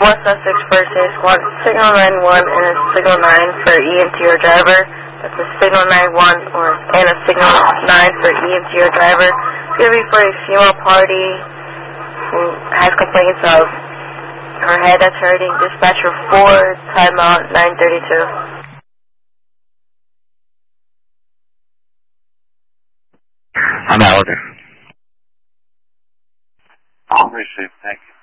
West Sussex First Aid Squad, signal 91 and a signal 9 for EMT or driver. That's a signal 91 and a signal 9 for EMT or driver. It's going to be for a female party who has complaints of her head that's hurting. Dispatcher 4, timeout 9:32. I'm out. I'll receive, thank you.